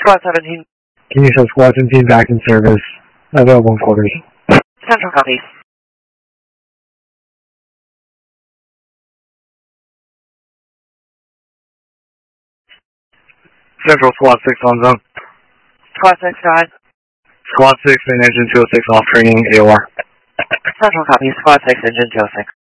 Squad 17. Can you show Squad 17 back in service? Available in quarters. Central copies. Central Squad 6 on zone. Squad 6, go ahead. Squad 6 and Engine 206 off training AOR. Central copies. Squad 6, Engine 206.